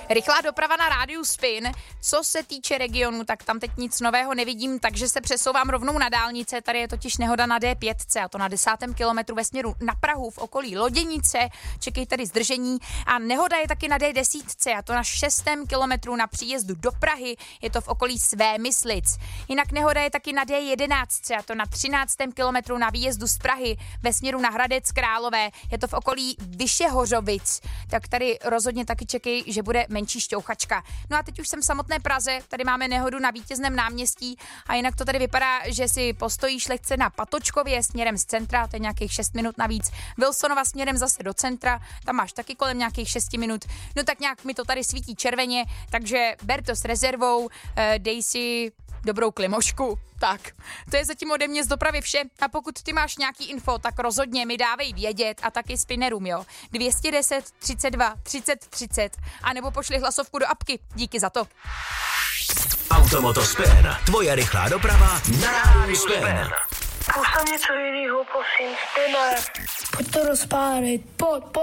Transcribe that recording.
Rychlá doprava na rádiu Spin. Co se týče regionu, tak tam teď nic nového nevidím, takže se přesouvám rovnou na dálnice. Tady je totiž nehoda na D5, a to na 10. kilometru ve směru na Prahu v okolí Loděnice. Čekej tady zdržení. A nehoda je taky na D10, a to na 6. kilometru na příjezdu do Prahy. Je to v okolí Svémyslic. Jinak nehoda je taky na D11, a to na 13. kilometru na výjezdu z Prahy ve směru na Hradec Králové. Je to v okolí Vyšehořovic. Tak tady rozhodně taky čekej, že bude menší šťouchačka. No a teď už jsem v samotné Praze, tady máme nehodu na Vítězném náměstí a jinak to tady vypadá, že si postojíš lehce na Patočkově směrem z centra, to je nějakých 6 minut navíc. Wilsonova směrem zase do centra, tam máš taky kolem nějakých 6 minut. No tak nějak mi to tady svítí červeně, takže ber to s rezervou, dej si dobrou klimošku. Tak, to je zatím ode mě z dopravy vše a pokud ty máš nějaký info, tak rozhodně mi dávej vědět a taky Spinnerům, jo. 210 32 30 30 a nebo pošli hlasovku do apky. Díky za to. Automoto Spin, tvoje rychlá doprava na rádiu Spin. Pušť tam něco jinýho, prosím, Spinner. Pojď to rozpálit, pojď.